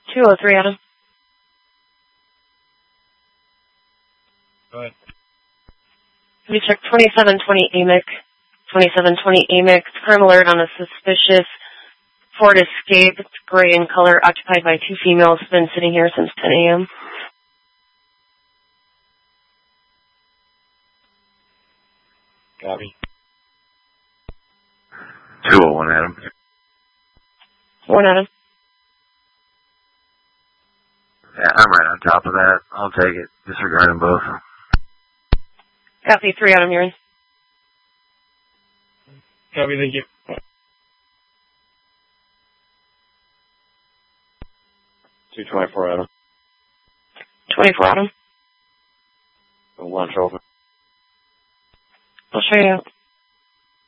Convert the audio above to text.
203, Adam. Go ahead. Have you checked 2720 AMIC? 2720 AMIC. Crime alert on a suspicious Ford Escape. It's gray in color, occupied by two females. Been sitting here since 10 a.m. Copy. 201, Adam. 1 Adam. Yeah, I'm right on top of that. I'll take it. Disregard them both. Copy. 3 Adam, you're in. Copy, thank you. 224, Adam. 24 Adam. Lunch open. I'll show you out.